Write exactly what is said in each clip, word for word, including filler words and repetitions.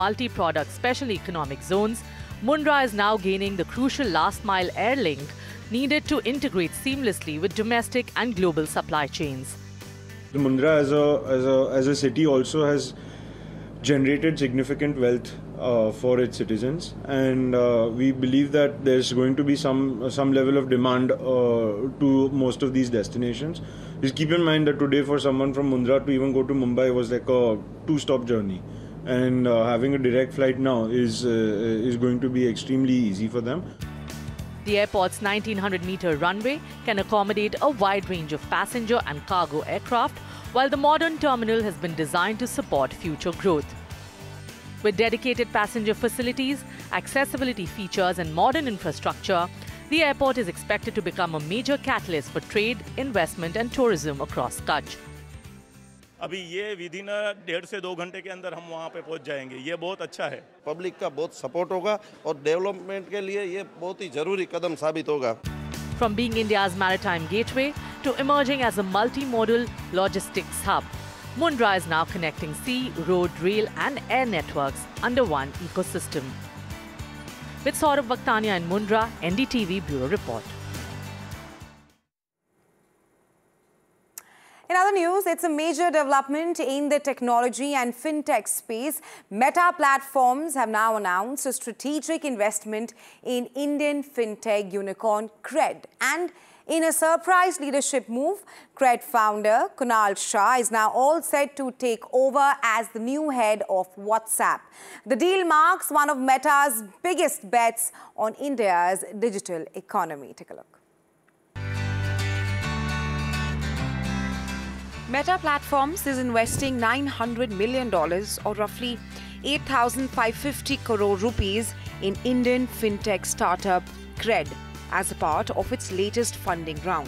multi-product special economic zones, Mundra is now gaining the crucial last-mile air link needed to integrate seamlessly with domestic and global supply chains. Mundra as a, as a, as a city also has generated significant wealth uh, for its citizens, and uh, we believe that there's going to be some some level of demand uh, to most of these destinations. Just keep in mind that today for someone from Mundra to even go to Mumbai was like a two-stop journey, and uh, having a direct flight now is uh, is going to be extremely easy for them. The airport's nineteen hundred meter runway can accommodate a wide range of passenger and cargo aircraft, while the modern terminal has been designed to support future growth. With dedicated passenger facilities, accessibility features and modern infrastructure, the airport is expected to become a major catalyst for trade, investment and tourism across Kutch. अभी ये within डेढ़ से दो घंटे के अंदर हम वहाँ पे पहुँच जाएंगे, ये बहुत अच्छा है। पब्लिक का बहुत सपोर्ट होगा और डेवलपमेंट के लिए ये बहुत ही जरूरी कदम साबित होगा। From being India's maritime gateway to emerging as a multimodal logistics hub, Mundra is now connecting sea, road, rail and air networks under one ecosystem. With Saurabh Vaktania in Mundra, N D T V Bureau Report. In other news, it's a major development in the technology and fintech space. Meta Platforms have now announced a strategic investment in Indian fintech unicorn Cred. And in a surprise leadership move, Cred founder Kunal Shah is now all set to take over as the new head of WhatsApp. The deal marks one of Meta's biggest bets on India's digital economy. Take a look. Meta Platforms is investing nine hundred million dollars or roughly eight thousand five hundred fifty crore rupees in Indian fintech startup Cred as a part of its latest funding round.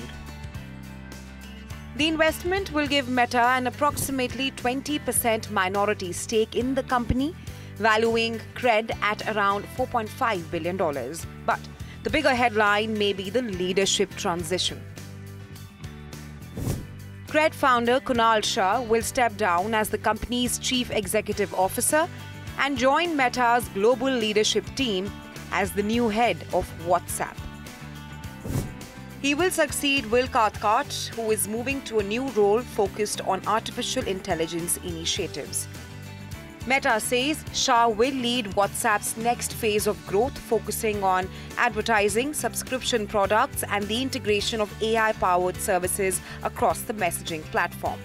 The investment will give Meta an approximately twenty percent minority stake in the company, valuing Cred at around four point five billion dollars. But the bigger headline may be the leadership transition. Cred founder Kunal Shah will step down as the company's chief executive officer and join Meta's global leadership team as the new head of WhatsApp. He will succeed Will Cathcart, who is moving to a new role focused on artificial intelligence initiatives. Meta says Shah will lead WhatsApp's next phase of growth, focusing on advertising, subscription products, and the integration of A I-powered services across the messaging platform.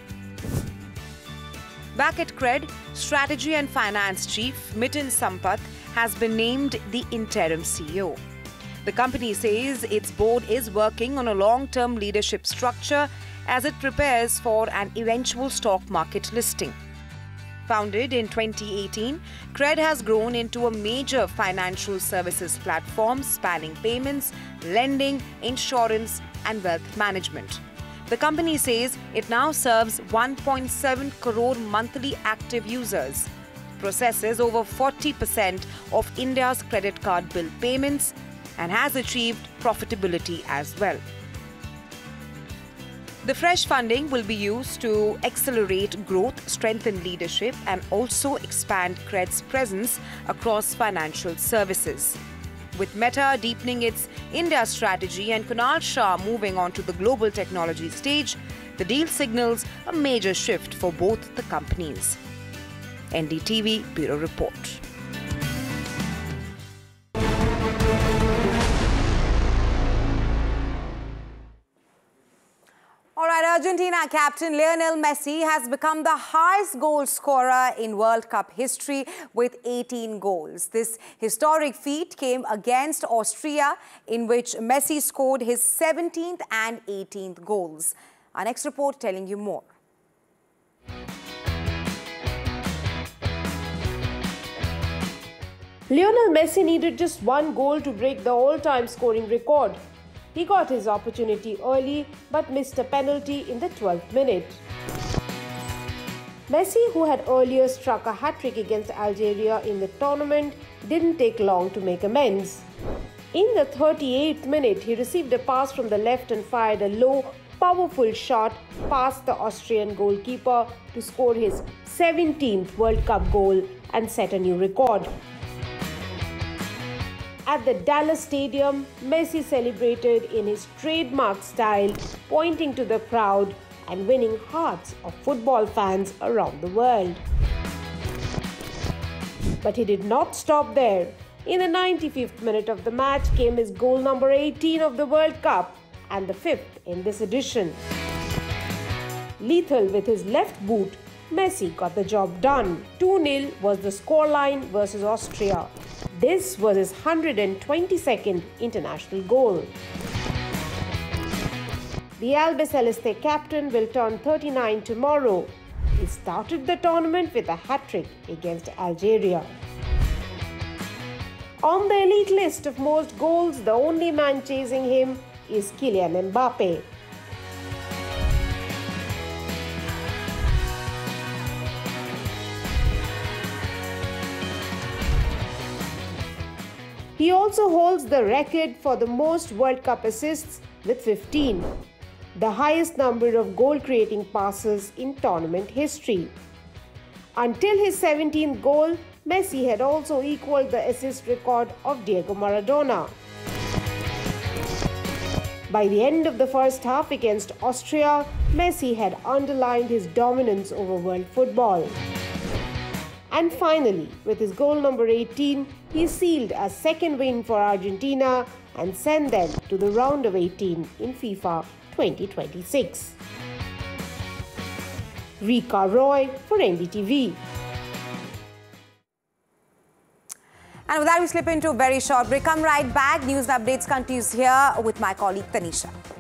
Back at Cred, Strategy and Finance Chief Miten Sampath has been named the interim C E O. The company says its board is working on a long-term leadership structure as it prepares for an eventual stock market listing. Founded in twenty eighteen, Cred has grown into a major financial services platform spanning payments, lending, insurance, and wealth management. The company says it now serves one point seven crore monthly active users, processes over forty percent of India's credit card bill payments, and has achieved profitability as well. The fresh funding will be used to accelerate growth, strengthen leadership, and also expand Cred's presence across financial services. With Meta deepening its India strategy and Kunal Shah moving on to the global technology stage, the deal signals a major shift for both the companies. N D T V Bureau Report. All right, Argentina captain Lionel Messi has become the highest goal scorer in World Cup history with eighteen goals. This historic feat came against Austria, in which Messi scored his seventeenth and eighteenth goals. Our next report telling you more. Lionel Messi needed just one goal to break the all-time scoring record. He got his opportunity early but missed a penalty in the twelfth minute. Messi, who had earlier struck a hat-trick against Algeria in the tournament, didn't take long to make amends. In the thirty-eighth minute, he received a pass from the left and fired a low, powerful shot past the Austrian goalkeeper to score his seventeenth World Cup goal and set a new record. At the Dallas Stadium, Messi celebrated in his trademark style, pointing to the crowd and winning hearts of football fans around the world. But he did not stop there. In the ninety-fifth minute of the match came his goal number eighteen of the World Cup and the fifth in this edition. Lethal with his left boot, Messi got the job done. two nil was the scoreline versus Austria. This was his one hundred twenty-second international goal. The Albiceleste captain will turn thirty-nine tomorrow. He started the tournament with a hat-trick against Algeria. On the elite list of most goals, the only man chasing him is Kylian Mbappe. He also holds the record for the most World Cup assists with fifteen, the highest number of goal-creating passes in tournament history. Until his seventeenth goal, Messi had also equaled the assist record of Diego Maradona. By the end of the first half against Austria, Messi had underlined his dominance over world football. And finally, with his goal number eighteen, he sealed a second win for Argentina and sent them to the round of eighteen in FIFA twenty twenty-six. Rika Roy for N D T V. And with that, we slip into a very short break. Come right back. News and updates continues here with my colleague Tanisha.